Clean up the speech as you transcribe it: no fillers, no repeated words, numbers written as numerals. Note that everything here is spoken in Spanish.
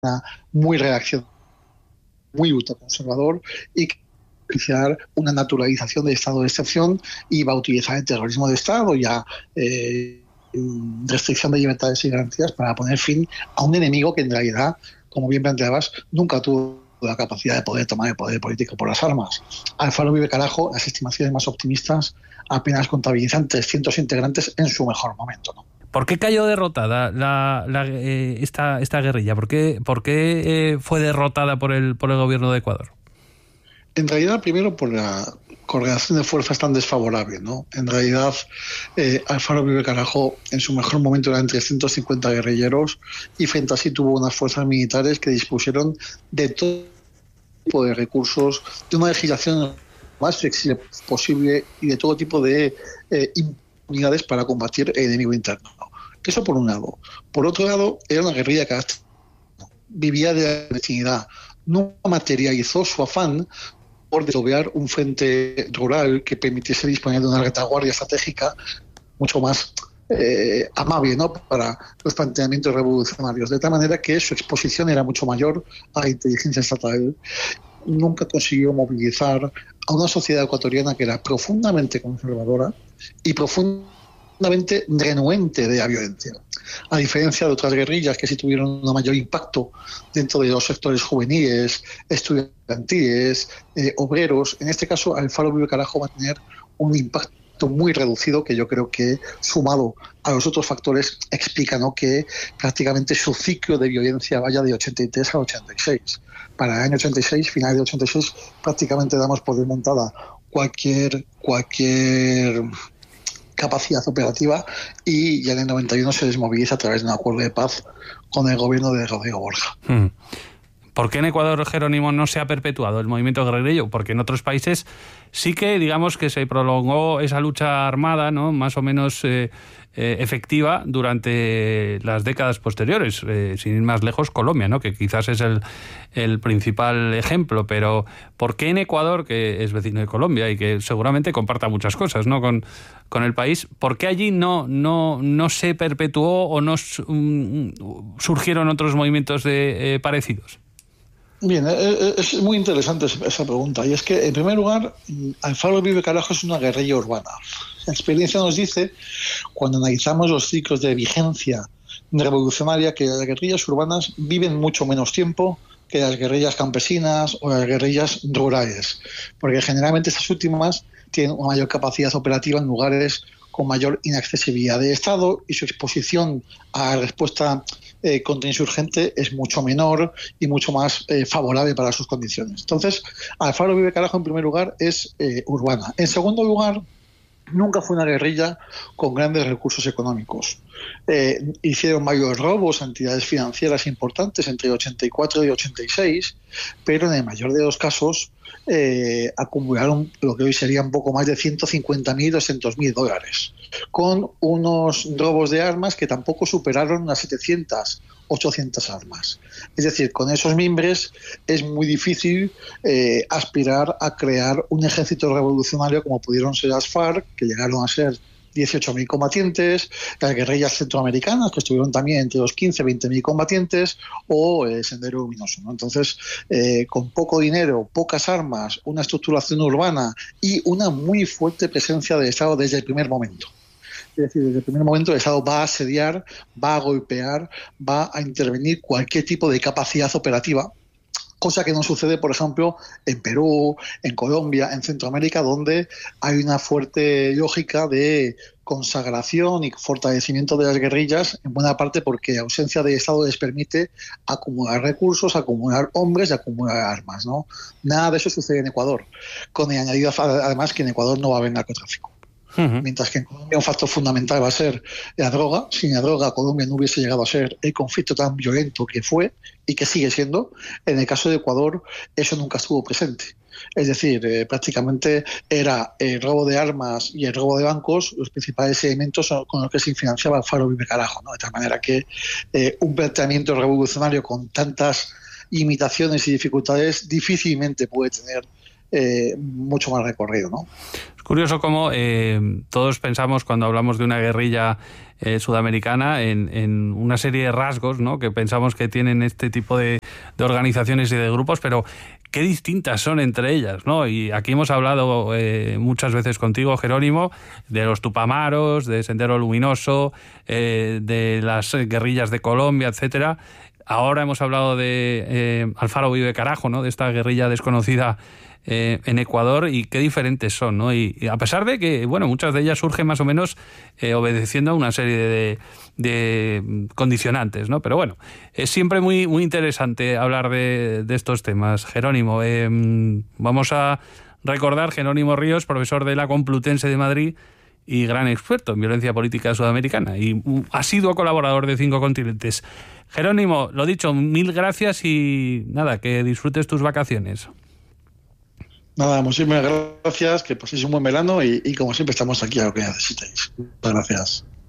muy reaccionario, muy ultraconservador y que iniciar una naturalización del estado de excepción y va a utilizar el terrorismo de Estado y a restricción de libertades y garantías para poner fin a un enemigo que en realidad, como bien planteabas, nunca tuvo la capacidad de poder tomar el poder político por las armas. Alfaro Vive Carajo, las estimaciones más optimistas apenas contabilizan 300 integrantes en su mejor momento, ¿no? ¿Por qué cayó derrotada esta guerrilla? ¿Por qué fue derrotada por el gobierno de Ecuador? En realidad, primero por la correlación de fuerzas tan desfavorable, ¿no? En realidad, Alfaro Vive Carajo en su mejor momento eran 350 guerrilleros y frente a sí tuvo unas fuerzas militares que dispusieron de todo tipo de recursos, de una legislación más flexible posible y de todo tipo de impunidades para combatir el enemigo interno. Eso por un lado. Por otro lado, era una guerrilla que vivía de la clandestinidad. Nunca materializó su afán por desarrollar un frente rural que permitiese disponer de una retaguardia estratégica mucho más amable, ¿no?, para los planteamientos revolucionarios. De tal manera que su exposición era mucho mayor a la inteligencia estatal. Nunca consiguió movilizar a una sociedad ecuatoriana que era profundamente conservadora y profundamente renuente de la violencia. A diferencia de otras guerrillas que sí tuvieron un mayor impacto dentro de los sectores juveniles, estudiantiles, obreros, en este caso Alfaro Vive Carajo va a tener un impacto muy reducido que yo creo que, sumado a los otros factores, explica, ¿no?, que prácticamente su ciclo de violencia vaya de 83 a 86. Para el año 86, final de 86, prácticamente damos por desmontada cualquier capacidad operativa y ya en el 91 se desmoviliza a través de un acuerdo de paz con el gobierno de Rodrigo Borja. ¿Por qué en Ecuador, Jerónimo, no se ha perpetuado el movimiento guerrillero? Porque en otros países sí que, digamos, que se prolongó esa lucha armada, ¿no?, más o menos efectiva durante las décadas posteriores. Sin ir más lejos, Colombia, ¿no?, que quizás es el principal ejemplo. Pero ¿por qué en Ecuador, que es vecino de Colombia y que seguramente comparta muchas cosas, ¿no?, con el país, por qué allí no se perpetuó o no surgieron otros movimientos parecidos? Bien, es muy interesante esa pregunta. Y es que, en primer lugar, Alfaro Vive Carajo es una guerrilla urbana. La experiencia nos dice, cuando analizamos los ciclos de vigencia revolucionaria, que las guerrillas urbanas viven mucho menos tiempo que las guerrillas campesinas o las guerrillas rurales. Porque generalmente estas últimas tienen una mayor capacidad operativa en lugares con mayor inaccesibilidad de Estado y su exposición a la respuesta contrainsurgente es mucho menor y mucho más favorable para sus condiciones. Entonces, Alfaro Vive Carajo, en primer lugar, es urbana. En segundo lugar, nunca fue una guerrilla con grandes recursos económicos. Hicieron varios robos a entidades financieras importantes entre el 84 y el 86, pero en el mayor de los casos acumularon lo que hoy sería un poco más de $150.000, $200.000, con unos robos de armas que tampoco superaron las 700, 800 armas. Es decir, con esos mimbres es muy difícil aspirar a crear un ejército revolucionario como pudieron ser las FARC, que llegaron a ser 18.000 combatientes, las guerrillas centroamericanas, que estuvieron también entre los 15 y 20.000 combatientes, o Sendero Luminoso, ¿no? Entonces, con poco dinero, pocas armas, una estructuración urbana y una muy fuerte presencia del Estado desde el primer momento. Es decir, desde el primer momento el Estado va a asediar, va a golpear, va a intervenir cualquier tipo de capacidad operativa, cosa que no sucede, por ejemplo, en Perú, en Colombia, en Centroamérica, donde hay una fuerte lógica de consagración y fortalecimiento de las guerrillas, en buena parte porque la ausencia de Estado les permite acumular recursos, acumular hombres y acumular armas, ¿no? Nada de eso sucede en Ecuador, con el añadido además que en Ecuador no va a haber narcotráfico. Mientras que en Colombia un factor fundamental va a ser la droga. Sin la droga, Colombia no hubiese llegado a ser el conflicto tan violento que fue y que sigue siendo. En el caso de Ecuador, eso nunca estuvo presente. Es decir, prácticamente era el robo de armas y el robo de bancos los principales elementos con los que se financiaba Alfaro Vive Carajo, ¿no? De tal manera que un planteamiento revolucionario con tantas limitaciones y dificultades difícilmente puede tener mucho más recorrido, ¿no? Curioso cómo todos pensamos cuando hablamos de una guerrilla sudamericana en una serie de rasgos, ¿no?, que pensamos que tienen este tipo de organizaciones y de grupos, pero qué distintas son entre ellas, ¿no? Y aquí hemos hablado muchas veces contigo, Jerónimo, de los Tupamaros, de Sendero Luminoso, de las guerrillas de Colombia, etcétera. Ahora hemos hablado de Alfaro Uribe Carajo, ¿no?, de esta guerrilla desconocida en Ecuador, y qué diferentes son, ¿no? Y a pesar de que, bueno, muchas de ellas surgen más o menos obedeciendo a una serie de condicionantes, ¿no? Pero bueno, es siempre muy, muy interesante hablar de estos temas. Jerónimo, vamos a recordar, Jerónimo Ríos, profesor de la Complutense de Madrid y gran experto en violencia política sudamericana, y asiduo colaborador de 5 Continentes. Jerónimo, lo dicho, mil gracias y nada, que disfrutes tus vacaciones. Nada, muchísimas gracias, que paséis un buen verano y como siempre estamos aquí a lo que necesitéis. Muchas gracias.